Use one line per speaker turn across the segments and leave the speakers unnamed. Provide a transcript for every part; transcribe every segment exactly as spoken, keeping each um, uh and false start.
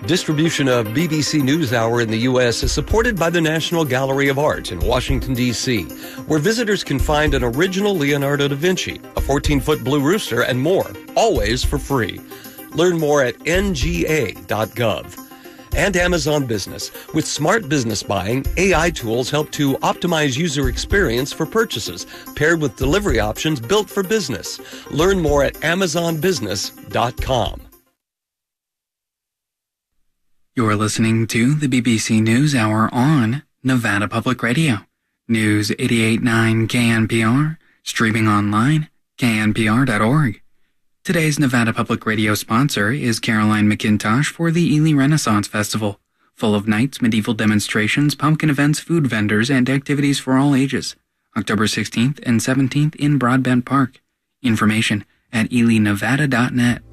Distribution of B B C NewsHour in the U S is supported by the National Gallery of Art in Washington, D C, where visitors can find an original Leonardo da Vinci, a fourteen-foot blue rooster, and more, always for free. Learn more at N G A dot gov. And Amazon Business. With smart business buying, A I tools help to optimize user experience for purchases, paired with delivery options built for business. Learn more at Amazon Business dot com.
You're listening to the B B C NewsHour on Nevada Public Radio. News eighty-eight point nine K N P R, streaming online, K N P R dot org. Today's Nevada Public Radio sponsor is Caroline McIntosh for the Ely Renaissance Festival, full of nights, medieval demonstrations, pumpkin events, food vendors, and activities for all ages. October sixteenth and seventeenth in Broadbent Park. Information at ely nevada dot net.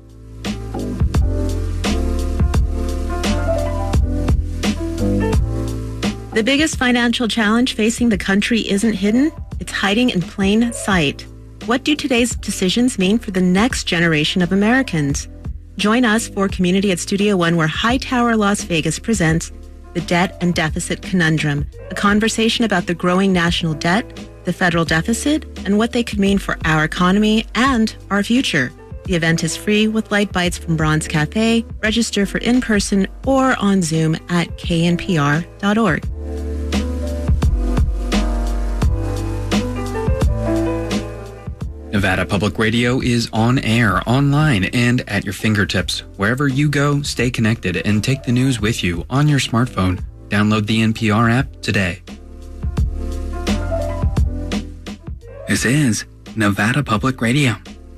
The biggest financial challenge facing the country isn't hidden, it's hiding in plain sight. What do today's decisions mean for the next generation of Americans? Join us for Community at Studio One, where Hightower Las Vegas presents The Debt and Deficit Conundrum, a conversation about the growing national debt, the federal deficit, and what they could mean for our economy and our future. The event is free with light bites from Bronze Cafe. Register for in-person or on Zoom at K N P R dot org.
Nevada Public Radio is on air, online, and at your fingertips. Wherever you go, stay connected and take the news with you on your smartphone. Download the N P R app today. This is Nevada Public Radio.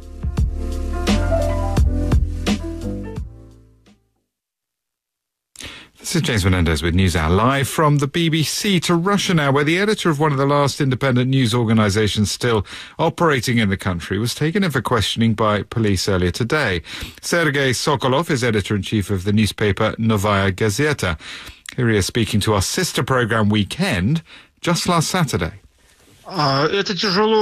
This is James Menendez with NewsHour, live from the B B C to Russia now, where the editor of one of the last independent news organisations still operating in the country was taken in for questioning by police earlier today. Sergei Sokolov is editor-in-chief of the newspaper Novaya Gazeta. Here he is speaking to our sister programme Weekend just last Saturday.
It's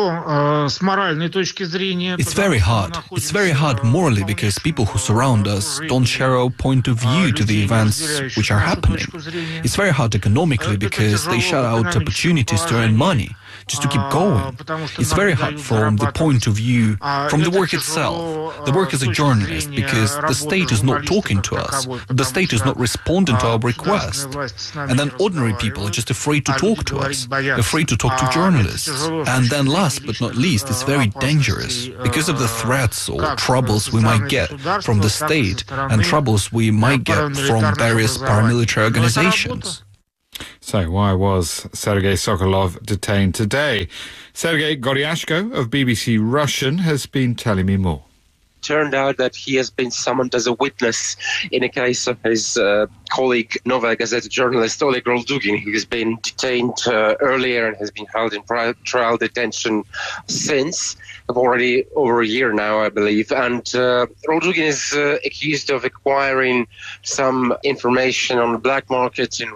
very hard. It's very hard morally because people who surround us don't share our point of view to the events which are happening. It's very hard economically because they shut out opportunities to earn money, just to keep going. It's very hard from the point of view, from the work itself, the work as a journalist, because the state is not talking to us, the state is not responding to our request. And then ordinary people are just afraid to talk to us, afraid to talk to journalists. And then last but not least, it's very dangerous because of the threats or troubles we might get from the state and troubles we might get from various paramilitary organizations.
So why was Sergei Sokolov detained today? Sergei Goryashko of B B C Russian has been telling me more.
Turned out that he has been summoned as a witness in a case of his uh, colleague, Novaya Gazeta journalist Oleg Roldugin, who has been detained uh, earlier and has been held in trial detention since, of already over a year now, I believe. And uh, Roldugin is uh, accused of acquiring some information on the black markets in